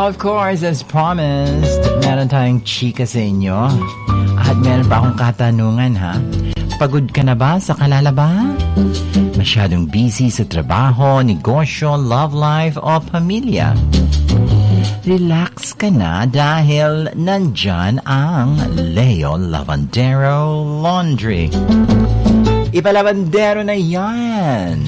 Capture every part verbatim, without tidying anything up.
Of course, as promised, meron tayong chika sa inyo. At meron pa akong katanungan, ha? Pagod ka na ba sa kalalaba? Masyadong busy sa trabaho, negosyo, love life, o pamilya? Relax ka na dahil nandyan ang Leo Lavandero Laundry. Ipalabandero na yan!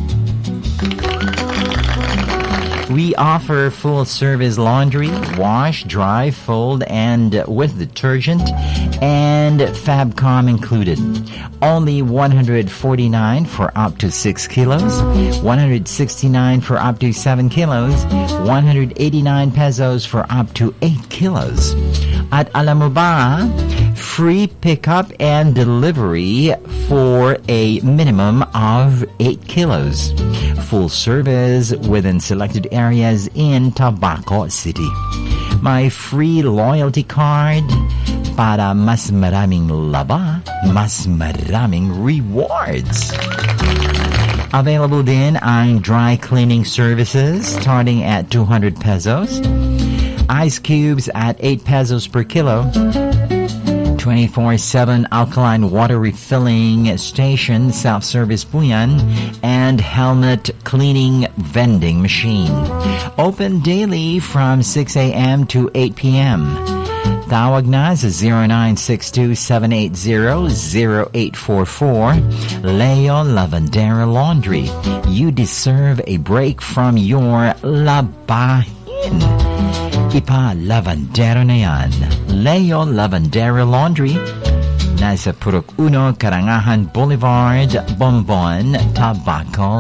We offer full-service laundry, wash, dry, fold, and with detergent, and Fabcom included. Only one hundred forty-nine for up to six kilos, one hundred sixty-nine for up to seven kilos, one hundred eighty-nine pesos for up to eight kilos. At alam mo ba, free pickup and delivery for a minimum of eight kilos. Full service within selected areas in Tabaco City. My free loyalty card para mas maraming laba, mas maraming rewards. Available din ang dry cleaning services starting at two hundred pesos. Ice cubes at eight pesos per kilo. twenty-four seven alkaline water refilling station, self-service buyan, and helmet cleaning vending machine. Open daily from six a.m. to eight p.m. Tawag na sa zero nine six two, seven eight zero, zero eight four four. Leo Lavandero Laundry. You deserve a break from your labahin. Ipa Lavandero na yan. Leo Lavandero Laundry. Nasa Purok Uno, Karangahan Boulevard, Bombon, Tabaco,